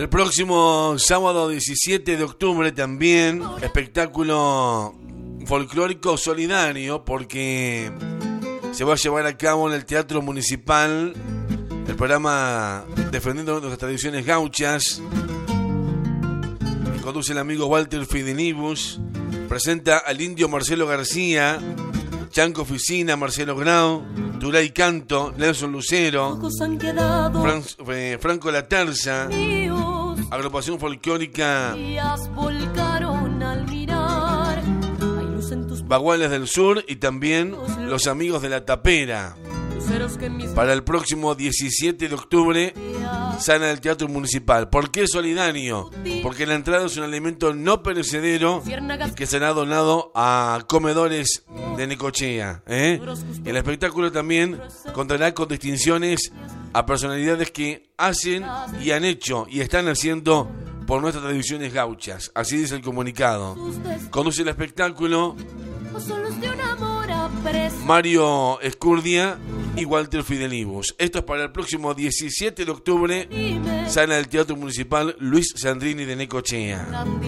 El próximo sábado 17 de octubre también espectáculo folclórico solidario, porque se va a llevar a cabo en el Teatro Municipal el programa Defendiendo nuestras tradiciones gauchas, que conduce el amigo Walter Fidenibus. Presenta al indio Marcelo García, Chanco Oficina, Marcelo Grau, Turay Canto, Nelson Lucero, Franco La Terza, agrupación folclórica Baguales del Sur y también los amigos de La Tapera. Para el próximo 17 de octubre sala del Teatro Municipal. ¿Por qué solidario? Porque la entrada es un alimento no perecedero que será donado a comedores de Necochea. El espectáculo también contará con distinciones a personalidades que hacen y han hecho y están haciendo por nuestras tradiciones gauchas. Así dice el comunicado. Conduce el espectáculo Mario Escurdia y Walter Fidenibus. Esto es para el próximo 17 de octubre, sala del Teatro Municipal Luis Sandrini de Necochea.